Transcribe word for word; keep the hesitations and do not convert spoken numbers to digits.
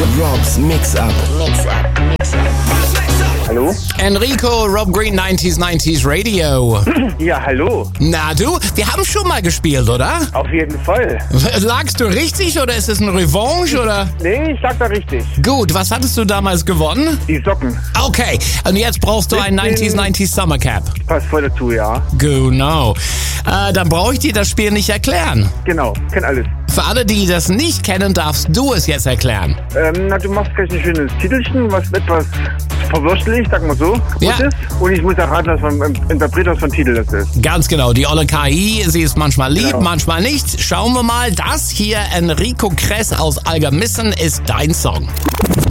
Rob's Mix-Up. Mix-Up. Mix-Up. Hallo? Enrico, Rob Green neunzig neunzig Radio. Ja, hallo. Na du, wir haben schon mal gespielt, oder? Auf jeden Fall. Lagst du richtig oder ist es ein Revanche oder? Nee, ich lag da richtig. Gut, was hattest du damals gewonnen? Die Socken. Okay, und jetzt brauchst du ein neunzig neunzig Summer Cap. Passt voll dazu, ja. Genau. Äh, dann brauche ich dir das Spiel nicht erklären. Genau, kenn alles. Für alle, die das nicht kennen, darfst du es jetzt erklären. Ähm, na, du machst gleich ein schönes Titelchen, was etwas verwurstelig, sag mal so, kaputt Ja. ist. Und ich muss erraten, was vom ähm, Interpret, was von Titel das ist. Ganz genau, die olle K I, sie ist manchmal lieb, Genau. manchmal nicht. Schauen wir mal, das hier, Enrico Kress aus Algermissen, ist dein Song.